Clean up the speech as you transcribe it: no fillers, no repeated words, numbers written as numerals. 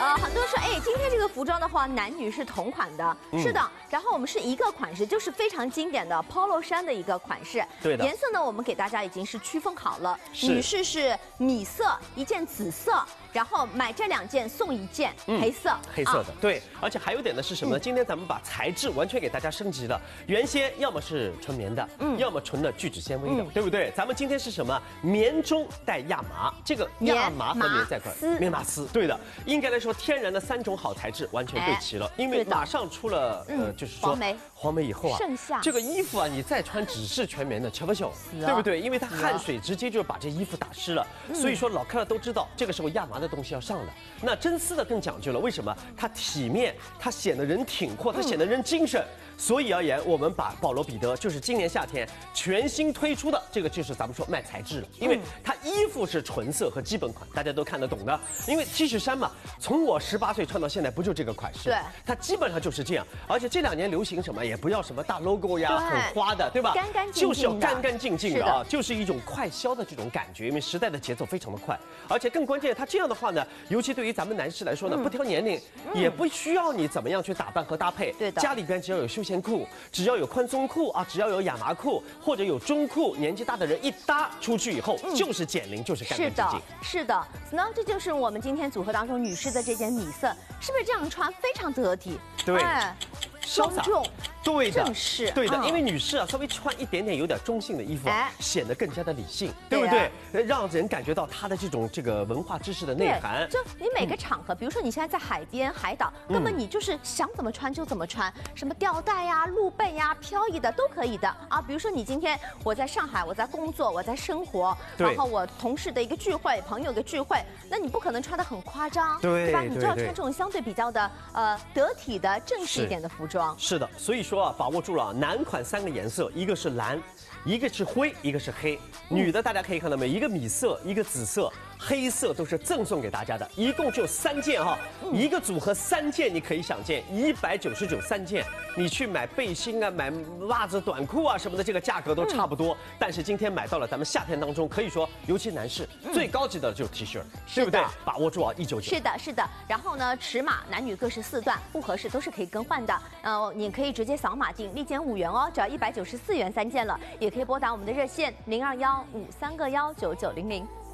很多人说，哎，今天这个服装的话，男女是同款的，是的。然后我们是一个款式，就是非常经典的 polo 衫的一个款式。 对的。 颜色呢，我们给大家已经是区分好了，女士是米色，一件紫色，然后买这2件送1件黑色。 黑色的，对。而且还有点的是什么呢？今天咱们把材质完全给大家升级了，原先要么是纯棉的，要么纯的聚酯纤维的，对不对？咱们今天是什么？棉中带亚麻，这个亚麻和棉在一块，棉麻丝，对的。应该来说，天然的3种好材质完全对齐了，因为马上出了就是说黄梅以后啊， 盛夏这个衣服啊，你再穿只是全棉的，瞧不秀，对不对？因为它汗水直接就把这衣服打湿了，所以说老看了都知道，这个时候亚麻的东西要上了。那真丝的更讲究了，为什么？它体面，它显得人挺阔，它显得人精神。所以而言，我们把保罗彼得就是今年夏天全新推出的这个，就是咱们说卖材质了，因为它衣服是纯色和基本款，大家都看得懂的。因为 T 恤衫嘛，从我18岁穿到现在，不就这个款式？ 对， 它基本上就是这样。而且这2年流行什么，也不要什么大 logo 呀，很花的，对吧？ 干干净净的， 就是要干干净净的啊，就是一种快消的这种感觉。因为时代的节奏非常的快，而且更关键，它这样的话呢，尤其对于咱们男士来说呢，不挑年龄，也不需要你怎么样去打扮和搭配。 对的， 家里边只要有休闲裤，只要有宽松裤啊，只要有亚麻裤或者有中裤，年纪大的人一搭出去以后，就是减龄，就是干干净净。 是的，那这就是我们今天组合当中女士的这件米色，是不是这样穿非常得体？ 对， 庄重。 对的， 正式， 对的，因为女士啊，稍微穿一点点有点中性的衣服，显得更加的理性，对不对？让人感觉到她的这个文化知识的内涵。 就你每个场合，比如说你现在在海边、海岛，根本你就是想怎么穿就怎么穿，什么吊带呀、露背呀、飘逸的都可以的啊。比如说你今天我在上海，我在工作，我在生活，然后我同事的一个聚会，朋友的聚会，那你不可能穿得很夸张，对吧？你就要穿这种相对比较的得体的、正式一点的服装。 是的，所以说啊，把握住了男款3个颜色，一个是蓝，一个是灰，一个是黑。女的大家可以看到没？一个米色，一个紫色，黑色都是赠送给大家的，一共就3件哈，一个组合3件，你可以想见199 3件，你去买背心啊、买袜子、短裤啊什么的，这个价格都差不多。但是今天买到了咱们夏天当中，可以说尤其男士最高级的就是 T 恤，对不对？把握住啊，199。 是的，是的。然后呢，尺码男女各是4段，不合适都是可以更换的。你可以直接扫码订，立减5元哦，只要194元3件了。也可以拨打我们的热线0215319900。